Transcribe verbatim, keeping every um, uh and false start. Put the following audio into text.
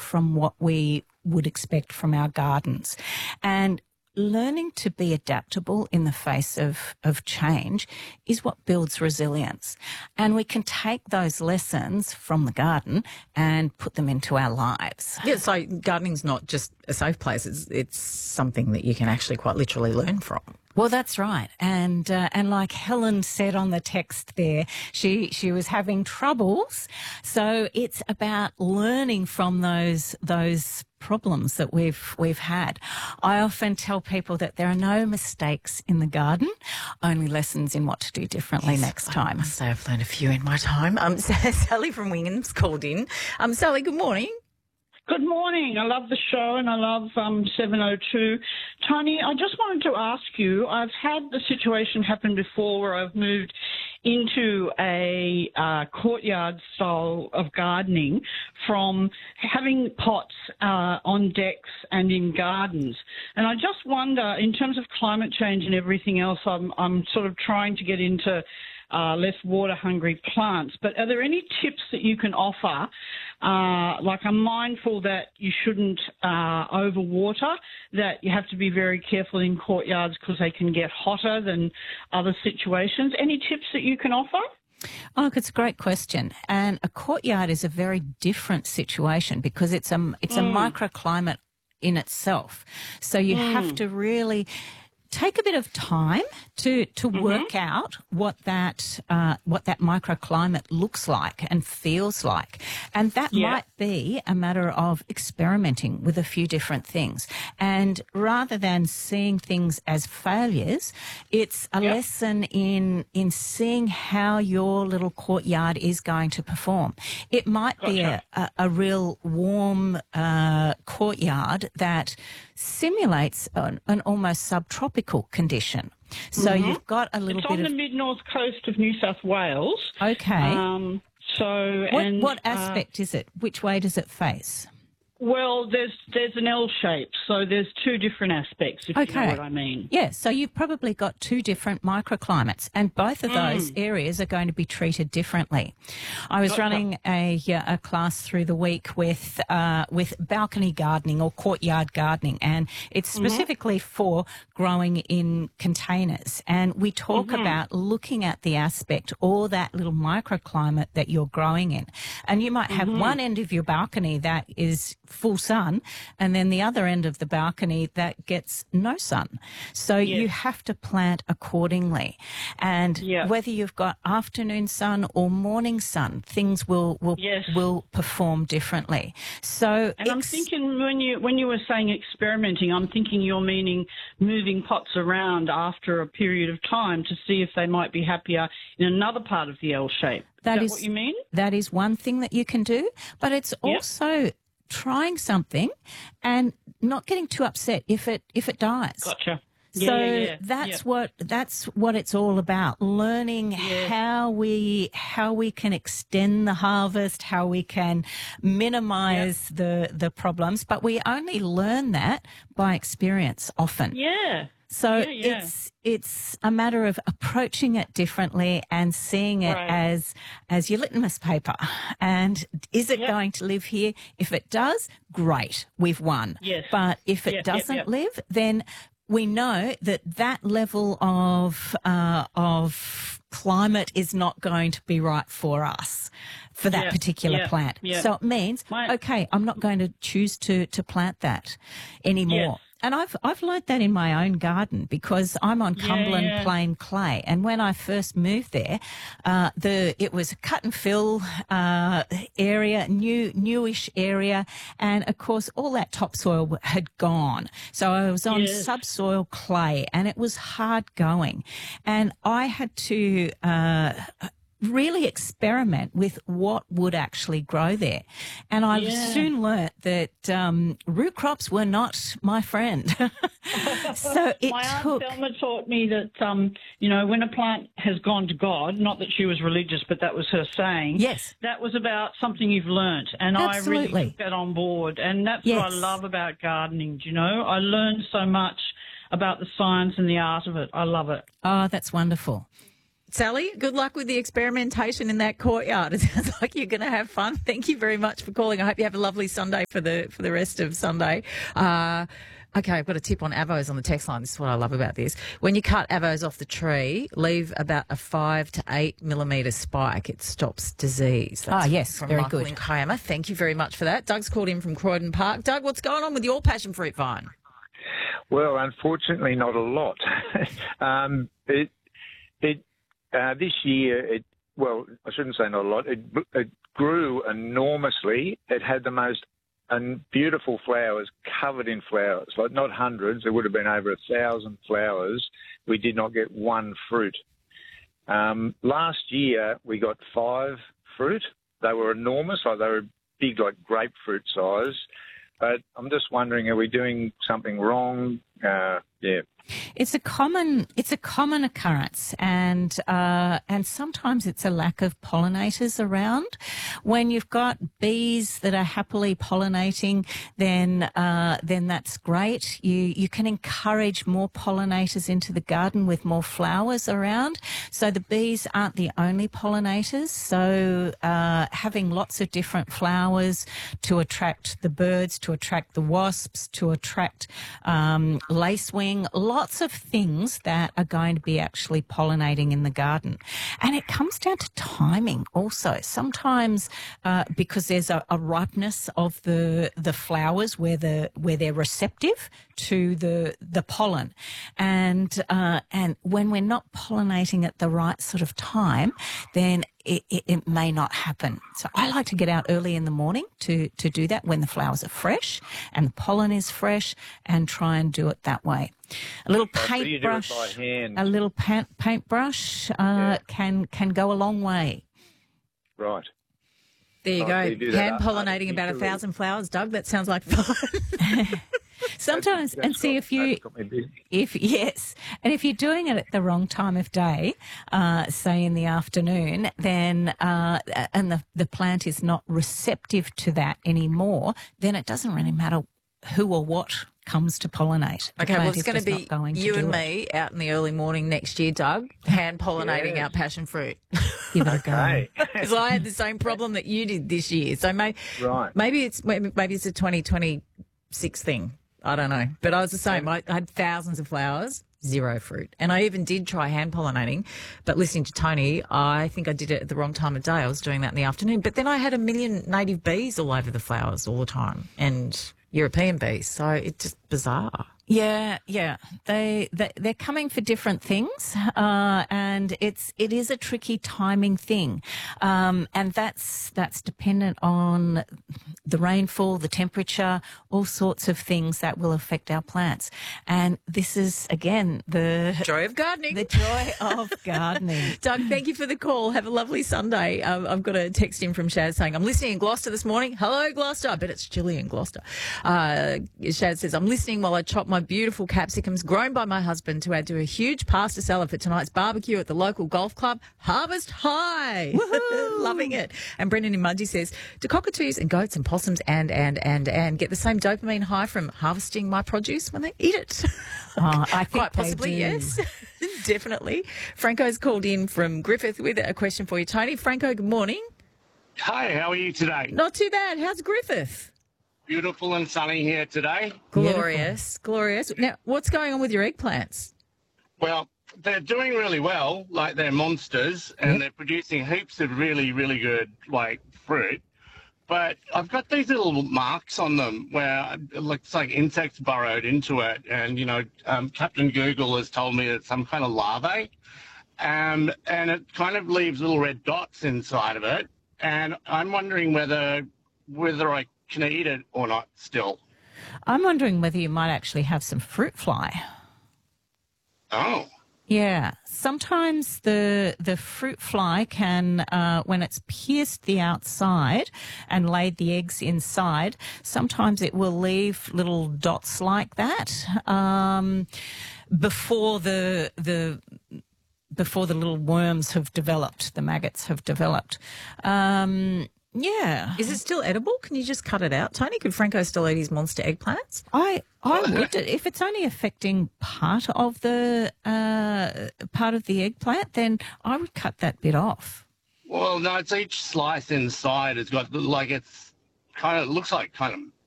from what we would expect from our gardens. And learning to be adaptable in the face of, of change is what builds resilience. And we can take those lessons from the garden and put them into our lives. Yeah, so gardening's not just a safe place, it's, it's something that you can actually quite literally learn from. Well, that's right. And uh, and like Helen said on the text there, she she was having troubles. So it's about learning from those those problems that we've we've had. I often tell people that there are no mistakes in the garden, only lessons in what to do differently Yes, next time. I must say I've learned a few in my time. Um, Sally from Wingham's called in. Um, Sally, good morning. Good morning. I love the show and I love um, seven oh two. Tony, I just wanted to ask you, I've had the situation happen before where I've moved into a uh, courtyard style of gardening from having pots uh, on decks and in gardens. And I just wonder, in terms of climate change and everything else, I'm, I'm sort of trying to get into Uh, less water-hungry plants. But are there any tips that you can offer? Uh, like I'm mindful that you shouldn't uh, overwater, that you have to be very careful in courtyards because they can get hotter than other situations. Any tips that you can offer? Oh, look, it's a great question. And a courtyard is a very different situation because it's a, it's a Mm. microclimate in itself. So you Mm. have to really take a bit of time to to Mm-hmm. work out what that uh, what that microclimate looks like and feels like, and that Yeah. might be a matter of experimenting with a few different things. And rather than seeing things as failures, it's a Yep. lesson in in seeing how your little courtyard is going to perform. It might be a, Gotcha. a, a real warm uh, courtyard that simulates an, an almost subtropical condition. So Mhm. you've got a little It's bit on of... the mid-north coast of New South Wales. Okay. Um, so, what, and what uh, aspect is it? Which way does it face? well, there's there's an L shape, so there's two different aspects, if you Okay. know what I mean. Yeah, so you've probably got two different microclimates, and both of those Mm. areas are going to be treated differently. I was Gotcha. running a, uh, a class through the week with uh, with balcony gardening or courtyard gardening, and it's Mm-hmm. specifically for growing in containers. And we talk Mm-hmm. about looking at the aspect or that little microclimate that you're growing in. And you might have Mm-hmm. one end of your balcony that is full sun, and then the other end of the balcony that gets no sun. So Yes. you have to plant accordingly. And Yeah. whether you've got afternoon sun or morning sun, things will will, Yes. will perform differently. So And I'm ex- thinking when you when you were saying experimenting, I'm thinking you're meaning moving pots around after a period of time to see if they might be happier in another part of the L shape. Is That that is- what you mean? that is one thing that you can do, but it's Yep. also trying something and not getting too upset if it if it dies. Gotcha. So Yeah, yeah, yeah. that's Yeah. what that's what it's all about. Learning Yes. how we how we can extend the harvest, how we can minimize the the problems, but we only learn that by experience often. Yeah. So Yeah, yeah. it's it's a matter of approaching it differently and seeing it Right. as as your litmus paper. And is it Yep. going to live here? If it does, great, we've won. Yes. But if it Yep, yep, doesn't yep. live, then we know that that level of uh, of climate is not going to be right for us for that Yeah, particular yeah, plant. yeah. So it means, My- okay, I'm not going to choose to to plant that anymore. Yes. And I've I've learnt that in my own garden because I'm on Yeah, Cumberland yeah. Plain clay, and when I first moved there, uh, the it was a cut and fill uh, area, new newish area, and of course all that topsoil had gone. So I was on Yes. subsoil clay, and it was hard going, and I had to. Uh, really experiment with what would actually grow there. And I Yeah. soon learnt that um, root crops were not my friend. So it My Aunt took... Thelma taught me that, um, you know, when a plant has gone to God, not that she was religious, but that was her saying. Yes. That was about something you've learnt. And I Absolutely. really took that on board. And that's what I Yes. love about gardening, do you know? I learned so much about the science and the art of it. I love it. Oh, that's wonderful. Sally, good luck with the experimentation in that courtyard. It sounds like you're going to have fun. Thank you very much for calling. I hope you have a lovely Sunday for the for the rest of Sunday. Uh, okay, I've got a tip on avos on the text line. This is what I love about this. When you cut avos off the tree, leave about a five to eight millimetre spike. It stops disease. Ah, yes, from very Michael good. in Kiama. Thank you very much for that. Doug's called in from Croydon Park. Doug, what's going on with your passion fruit vine? Well, unfortunately, not a lot. um, it it. Uh, this year, it well, I shouldn't say not a lot. It, it grew enormously. It had the most and beautiful flowers, covered in flowers, like not hundreds. There would have been over a thousand flowers. We did not get one fruit. Um, last year, we got five fruit. They were enormous, like they were big, like grapefruit size. But I'm just wondering, are we doing something wrong? Uh, yeah. It's a common it's a common occurrence, and uh, and sometimes it's a lack of pollinators around. When you've got bees that are happily pollinating, then uh, then that's great. You you can encourage more pollinators into the garden with more flowers around. So the bees aren't the only pollinators. So uh, having lots of different flowers to attract the birds, to attract the wasps, to attract um, lacewing. Lots of things that are going to be actually pollinating in the garden. And it comes down to timing also. Sometimes uh, because there's a, a ripeness of the the flowers where the where they're receptive to the the pollen. And uh, and when we're not pollinating at the right sort of time, then It, it, it may not happen. So I like to get out early in the morning to, to do that when the flowers are fresh and the pollen is fresh, and try and do it that way. A little Oh, so you do it paintbrush, by hand. a little paint, paintbrush uh, Yeah. can can go a long way. Right. There you Oh, go. so you do that Hand pollinating about a artificially. thousand flowers, Doug. That sounds like fun. Sometimes, That's and see got- if you that's got me busy. If yes, and if you're doing it at the wrong time of day, uh, say in the afternoon, then uh, and the the plant is not receptive to that anymore, then it doesn't really matter who or what comes to pollinate. The Okay, well, plant it's is going just to not be going to you do and it. me out in the early morning next year, Doug, hand pollinating Yes. our passion fruit. Give it a go. Hey. Because I had the same problem that you did this year. So may, Right. maybe it's maybe maybe it's a twenty twenty-six thing. I don't know. But I was the same. I, I had thousands of flowers, zero fruit. And I even did try hand pollinating. But listening to Tony, I think I did it at the wrong time of day. I was doing that in the afternoon. But then I had a million native bees all over the flowers all the time, and European bees. So it's just bizarre. Yeah, yeah, they, they they're coming for different things, uh, and it's it is a tricky timing thing, um, and that's that's dependent on the rainfall, the temperature, all sorts of things that will affect our plants. And this is again the Joy of gardening. the joy of gardening. Doug, thank you for the call. Have a lovely Sunday. Um, I've got a text in from Shaz saying, I'm listening in Gloucester this morning. Hello, Gloucester. I bet it's chilly in Gloucester. Uh, Shaz says, I'm listening while I chop my beautiful capsicums grown by my husband to add to a huge pasta salad for tonight's barbecue at the local golf club, Harvest High. Loving it. And Brendan in Mudgee says, do cockatoos and goats and possums and, and, and, and get the same dopamine high from harvesting my produce when they eat it? Oh, I think Quite they possibly, do. yes. Definitely. Franco's called in from Griffith with a question for you, Tony. Franco, good morning. Hi, how are you today? Not too bad. How's Griffith? Beautiful and sunny here today. Glorious, glorious. Now, what's going on with your eggplants? Well, they're doing really well, like they're monsters, and they're producing heaps of really, really good, like, fruit. But I've got these little marks on them where it looks like insects burrowed into it. And, you know, um, Captain Google has told me it's some kind of larvae. Um, and it kind of leaves little red dots inside of it. And I'm wondering whether whether I can eat it or not still. I'm wondering whether you might actually have some fruit fly. Oh. Yeah, sometimes the the fruit fly can, uh, when it's pierced the outside and laid the eggs inside, sometimes it will leave little dots like that um, before the the before the little worms have developed, the maggots have developed. Um, Yeah. Is it still edible? Can you just cut it out, Tony? Could Franco still eat his monster eggplants? I I would, if it's only affecting part of the uh, part of the eggplant, then I would cut that bit off. Well, no, it's each slice inside has got like it's kind of looks like kind of